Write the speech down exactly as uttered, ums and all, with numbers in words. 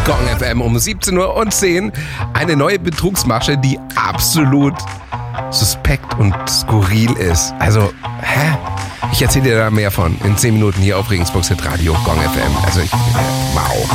Gong F M um siebzehn Uhr und zehn. Eine neue Betrugsmasche, die absolut suspekt und skurril ist. Also, hä? Ich erzähle dir da mehr von in zehn Minuten hier auf Regensburgs Hit Radio Gong F M. Also, ich, wow.